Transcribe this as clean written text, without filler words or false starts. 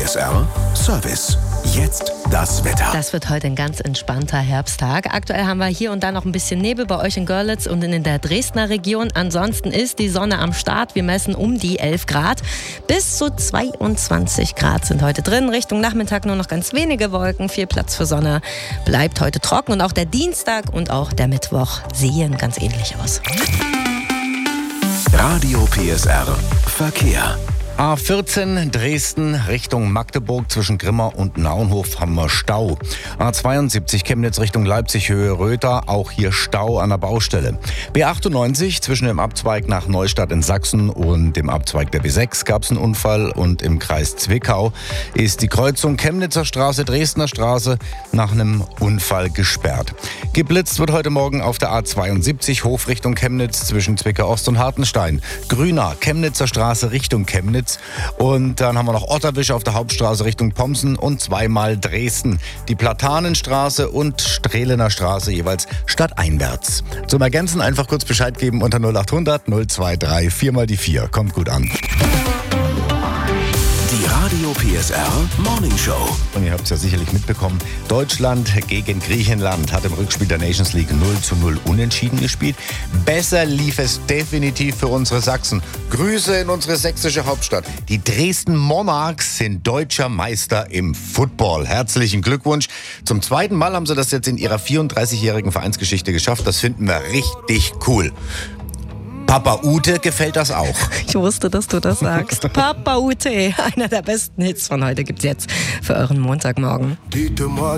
PSR Service. Jetzt das Wetter. Das wird heute ein ganz entspannter Herbsttag. Aktuell haben wir hier und da noch ein bisschen Nebel bei euch in Görlitz und in der Dresdner Region. Ansonsten ist die Sonne am Start. Wir messen um die 11 Grad. Bis zu 22 Grad sind heute drin. Richtung Nachmittag nur noch ganz wenige Wolken. Viel Platz für Sonne. Bleibt heute trocken. Und auch der Dienstag und auch der Mittwoch sehen ganz ähnlich aus. Radio PSR Verkehr. A14 Dresden Richtung Magdeburg zwischen Grimma und Naunhof haben wir Stau. A72 Chemnitz Richtung Leipzig Höhe Röther, auch hier Stau an der Baustelle. B98 zwischen dem Abzweig nach Neustadt in Sachsen und dem Abzweig der B6 gab es einen Unfall und im Kreis Zwickau ist die Kreuzung Chemnitzer Straße, Dresdner Straße nach einem Unfall gesperrt. Geblitzt wird heute Morgen auf der A72 Hof Richtung Chemnitz zwischen Zwickau Ost und Hartenstein. Grüner Chemnitzer Straße Richtung Chemnitz. Und dann haben wir noch Otterwisch auf der Hauptstraße Richtung Pomsen und zweimal Dresden. Die Platanenstraße und Strehlener Straße jeweils stadteinwärts. Zum Ergänzen einfach kurz Bescheid geben unter 0800 023 4 mal die 4. Kommt gut an. Die Radio PSR Morning Show. Und ihr habt es ja sicherlich mitbekommen, Deutschland gegen Griechenland hat im Rückspiel der Nations League 0:0 unentschieden gespielt. Besser lief es definitiv für unsere Sachsen. Grüße in unsere sächsische Hauptstadt. Die Dresden Monarchs sind deutscher Meister im Football. Herzlichen Glückwunsch. Zum zweiten Mal haben sie das jetzt in ihrer 34-jährigen Vereinsgeschichte geschafft. Das finden wir richtig cool. Papa Ute gefällt das auch. Ich wusste, dass du das sagst. Papa Ute, einer der besten Hits von heute gibt's jetzt für euren Montagmorgen. Dites-moi